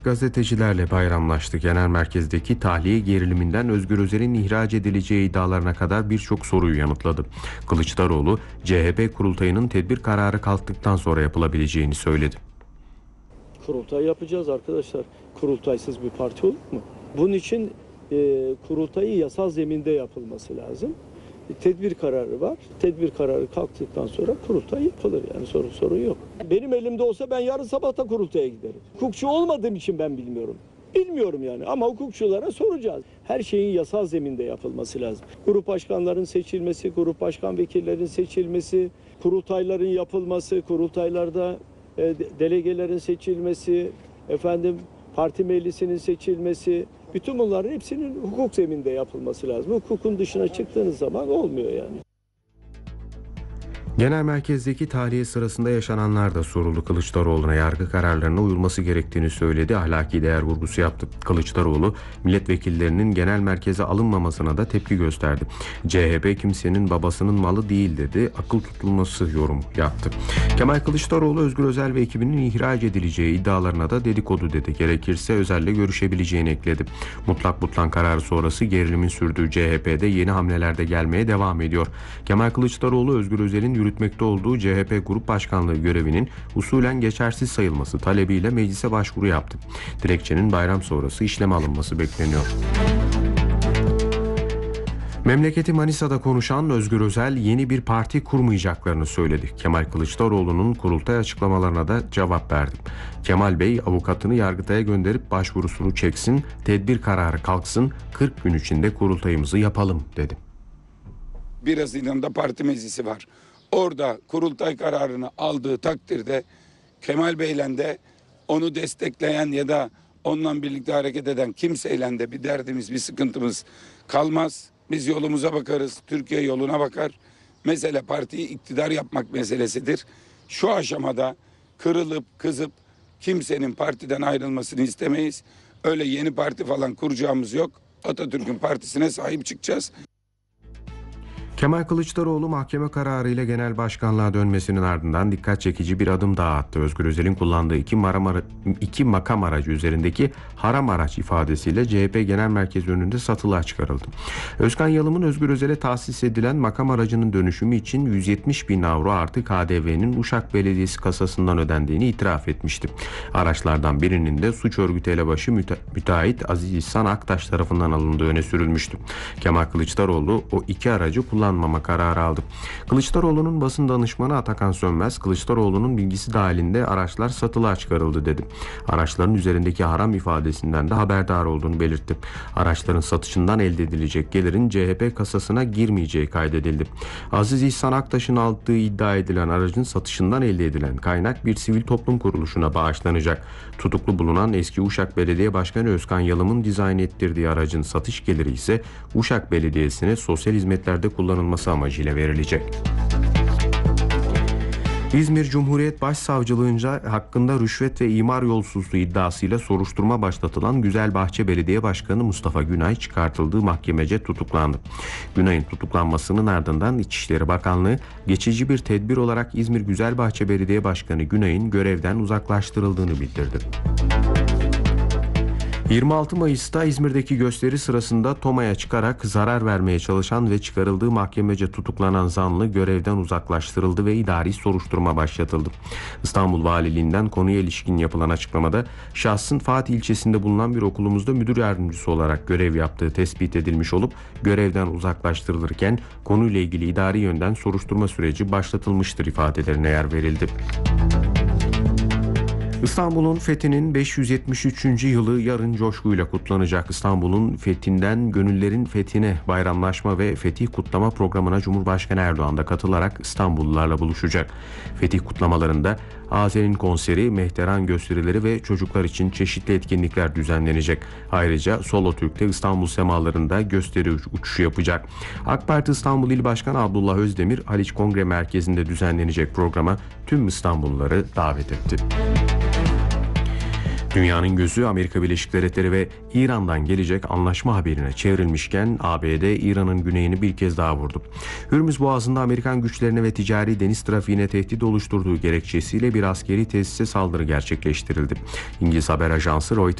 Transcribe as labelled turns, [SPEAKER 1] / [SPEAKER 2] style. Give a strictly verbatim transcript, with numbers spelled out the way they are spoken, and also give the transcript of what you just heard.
[SPEAKER 1] Gazetecilerle bayramlaştı. Genel merkezdeki tahliye geriliminden Özgür Özel'in ihraç edileceği iddialarına kadar birçok soruyu yanıtladı. Kılıçdaroğlu, C H P kurultayının tedbir kararı kalktıktan sonra yapılabileceğini söyledi.
[SPEAKER 2] Kurultay yapacağız arkadaşlar. Kurultaysız bir parti olur mu? Bunun için e, kurultayı yasal zeminde yapılması lazım. E, tedbir kararı var. Tedbir kararı kalktıktan sonra kurultay yapılır. Yani sorun sorun yok. Benim elimde olsa ben yarın sabahta kurultaya giderim. Hukukçu olmadığım için ben bilmiyorum. Bilmiyorum yani ama hukukçulara soracağız. Her şeyin yasal zeminde yapılması lazım. Grup başkanların seçilmesi, grup başkan vekillerin seçilmesi, kurultayların yapılması, kurultaylarda e, delegelerin seçilmesi, efendim parti meclisinin seçilmesi, bütün bunların hepsinin hukuk zeminde yapılması lazım. Hukukun dışına çıktığınız zaman olmuyor yani.
[SPEAKER 1] Genel merkezdeki tahliye sırasında yaşananlar da soruldu. Kılıçdaroğlu'na yargı kararlarına uyulması gerektiğini söyledi. Ahlaki değer vurgusu yaptı. Kılıçdaroğlu, milletvekillerinin genel merkeze alınmamasına da tepki gösterdi. C H P kimsenin babasının malı değil dedi. Akıl tutulması yorum yaptı. Kemal Kılıçdaroğlu, Özgür Özel ve ekibinin ihraç edileceği iddialarına da dedikodu dedi. Gerekirse Özel'le görüşebileceğini ekledi. Mutlak butlan kararı sonrası gerilimin sürdüğü C H P'de yeni hamleler de gelmeye devam ediyor. Kemal Kılıçdaroğlu, Özgür Özel'in yürütmekte olduğu C H P Grup Başkanlığı görevinin usulen geçersiz sayılması talebiyle meclise başvuru yaptı. Dilekçenin bayram sonrası işleme alınması bekleniyor. Memleketi Manisa'da konuşan Özgür Özel yeni bir parti kurmayacaklarını söyledi. Kemal Kılıçdaroğlu'nun kurultay açıklamalarına da cevap verdi. Kemal Bey avukatını Yargıtay'a gönderip başvurusunu çeksin, tedbir kararı kalksın, kırk gün içinde kurultayımızı yapalım dedi.
[SPEAKER 3] bir Haziran'da parti meclisi var. Orada kurultay kararını aldığı takdirde Kemal Bey'le de onu destekleyen ya da onunla birlikte hareket eden kimseyle de bir derdimiz, bir sıkıntımız kalmaz. Biz yolumuza bakarız, Türkiye yoluna bakar. Mesele partiyi iktidar yapmak meselesidir. Şu aşamada kırılıp kızıp kimsenin partiden ayrılmasını istemeyiz. Öyle yeni parti falan kuracağımız yok. Atatürk'ün partisine sahip çıkacağız.
[SPEAKER 1] Kemal Kılıçdaroğlu mahkeme kararıyla genel başkanlığa dönmesinin ardından dikkat çekici bir adım daha attı. Özgür Özel'in kullandığı iki, maramara, iki makam aracı üzerindeki haram araç ifadesiyle C H P Genel Merkezi önünde satılığa çıkarıldı. Özkan Yalım'ın Özgür Özel'e tahsis edilen makam aracının dönüşümü için yüz yetmiş bin avro artı K D V'nin Uşak Belediyesi kasasından ödendiğini itiraf etmişti. Araçlardan birinin de suç örgütü elebaşı müte- müteahhit Aziz İhsan Aktaş tarafından alındığı öne sürülmüştü. Kemal Kılıçdaroğlu o iki aracı kullanmıştı. kullanmama kararı aldı. Kılıçdaroğlu'nun basın danışmanı Atakan Sönmez, Kılıçdaroğlu'nun bilgisi dahilinde araçlar satılığa çıkarıldı dedi. Araçların üzerindeki haram ifadesinden de haberdar olduğunu belirtti. Araçların satışından elde edilecek gelirin C H P kasasına girmeyeceği kaydedildi. Aziz İhsan Aktaş'ın aldığı iddia edilen aracın satışından elde edilen kaynak bir sivil toplum kuruluşuna bağışlanacak. Tutuklu bulunan eski Uşak Belediye Başkanı Özkan Yalım'ın dizayn ettirdiği aracın satış geliri ise Uşak Belediyesi'ne sosyal hizmetlerde kullanılması amacıyla verilecek. İzmir Cumhuriyet Başsavcılığınca hakkında rüşvet ve imar yolsuzluğu iddiasıyla soruşturma başlatılan Güzelbahçe Belediye Başkanı Mustafa Günay çıkartıldığı mahkemece tutuklandı. Günay'ın tutuklanmasının ardından İçişleri Bakanlığı geçici bir tedbir olarak İzmir Güzelbahçe Belediye Başkanı Günay'ın görevden uzaklaştırıldığını bildirdi. yirmi altı Mayıs'ta İzmir'deki gösteri sırasında Toma'ya çıkarak zarar vermeye çalışan ve çıkarıldığı mahkemece tutuklanan zanlı görevden uzaklaştırıldı ve idari soruşturma başlatıldı. İstanbul Valiliğinden konuya ilişkin yapılan açıklamada şahsın Fatih ilçesinde bulunan bir okulumuzda müdür yardımcısı olarak görev yaptığı tespit edilmiş olup görevden uzaklaştırılırken konuyla ilgili idari yönden soruşturma süreci başlatılmıştır ifadelerine yer verildi. İstanbul'un fethinin beş yüz yetmiş üçüncü yılı yarın coşkuyla kutlanacak. İstanbul'un fethinden gönüllerin fethine bayramlaşma ve fetih kutlama programına Cumhurbaşkanı Erdoğan da katılarak İstanbullularla buluşacak. Fetih kutlamalarında Azen'in konseri, mehteran gösterileri ve çocuklar için çeşitli etkinlikler düzenlenecek. Ayrıca Solo Türk'te İstanbul semalarında gösteri uçuşu yapacak. AK Parti İstanbul İl Başkanı Abdullah Özdemir, Haliç Kongre Merkezi'nde düzenlenecek programa tüm İstanbulluları davet etti. Dünyanın gözü Amerika Birleşik Devletleri ve İran'dan gelecek anlaşma haberine çevrilmişken A B D İran'ın güneyini bir kez daha vurdu. Hürmüz Boğazı'nda Amerikan güçlerine ve ticari deniz trafiğine tehdit oluşturduğu gerekçesiyle bir askeri tesise saldırı gerçekleştirildi. İngiliz haber ajansı Reuters